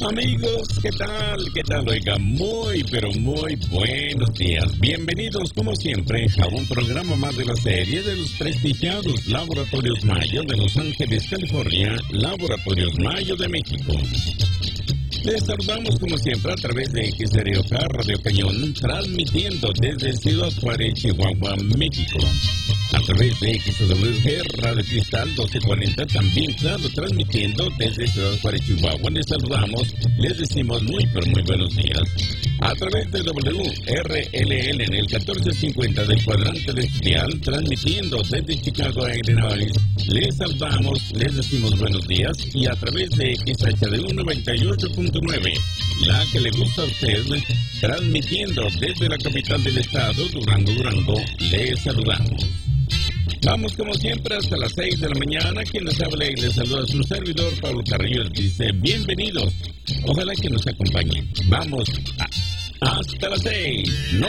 Amigos, ¿qué tal? ¿Qué tal? Oiga, muy, pero muy buenos días. Bienvenidos, como siempre, a un programa más de la serie de los prestigiados Laboratorios Mayo de Los Ángeles, California, Laboratorios Mayo de México. Les saludamos, como siempre, a través de XROK Radio Cañón, transmitiendo desde Ciudad Juárez, Chihuahua, México. A través de XWG Radio Cristal 1240, también, claro, transmitiendo desde Ciudad Juárez, Chihuahua. Les saludamos, les decimos muy, pero muy buenos días. A través de WRLL en el 1450 del cuadrante celestial, transmitiendo desde Chicago, Illinois. Les saludamos, les decimos buenos días. Y a través de XHDU 98.9, la que le gusta a usted, transmitiendo desde la capital del estado, Durango, les saludamos. Vamos como siempre hasta las 6 de la mañana. Quien les habla y les saluda a su servidor, Pablo Carrillo, dice bienvenidos. Ojalá que nos acompañen. Vamos hasta las 6. No